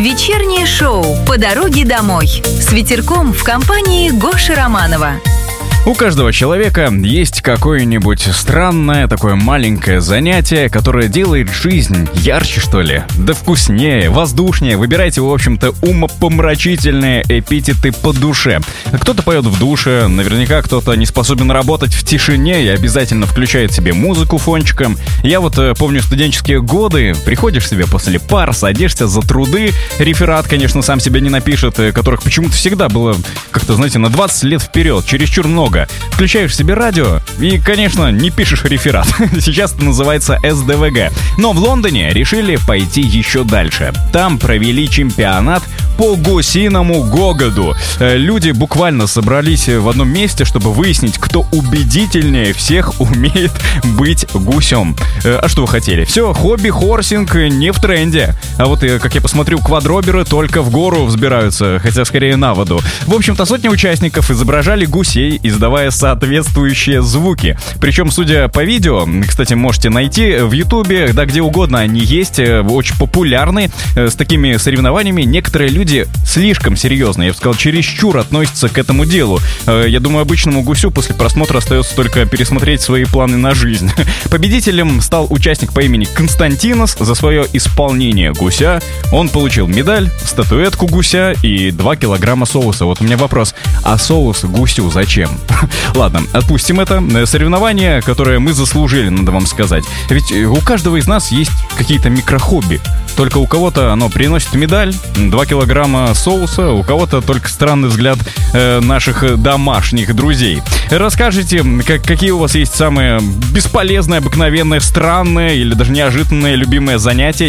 Вечернее шоу «По дороге домой» с ветерком в компании Гоши Романова. У каждого человека есть какое-нибудь странное, такое маленькое занятие, которое делает жизнь ярче, что ли, да вкуснее, воздушнее. Выбирайте, в общем-то, умопомрачительные эпитеты по душе. Кто-то поет в душе, наверняка кто-то не способен работать в тишине и обязательно включает себе музыку фончиком. Я вот помню студенческие годы, приходишь себе после пар, садишься за труды, реферат, конечно, сам себе не напишет, которых почему-то всегда было, как-то, знаете, на 20 лет вперед, чересчур много. Включаешь себе радио и, конечно, не пишешь реферат. Сейчас это называется СДВГ. Но в Лондоне решили пойти еще дальше. Там провели чемпионат по гусиному гогоду. Люди буквально собрались в одном месте, чтобы выяснить, кто убедительнее всех умеет быть гусем. А что вы хотели? Все, хобби-хорсинг не в тренде. А вот, как я посмотрю, квадроберы только в гору взбираются, хотя скорее на воду. В общем-то, сотни участников изображали гусей, издавая соответствующие звуки. Причем, судя по видео, кстати, можете найти в Ютубе, да где угодно они есть, очень популярны. С такими соревнованиями некоторые люди слишком серьезно, я бы сказал, чересчур относятся к этому делу. Я думаю, обычному гусю после просмотра остается только пересмотреть свои планы на жизнь. Победителем стал участник по имени Константинос. За свое исполнение гуся он получил медаль, статуэтку гуся и 2 килограмма соуса. Вот у меня вопрос, а соус гусю зачем? Ладно, отпустим это. Соревнование, которое мы заслужили, надо вам сказать. Ведь у каждого из нас есть какие-то микрохобби. Только у кого-то оно приносит медаль, 2 килограмма соуса, у кого-то только странный взгляд наших домашних друзей. Расскажите, какие у вас есть самые бесполезные, обыкновенные, странные или даже неожиданные любимые занятия.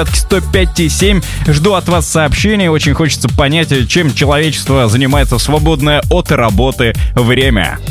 4-9-105-7. Жду от вас сообщений. Очень хочется понять, чем человечество занимается в свободное от работы время.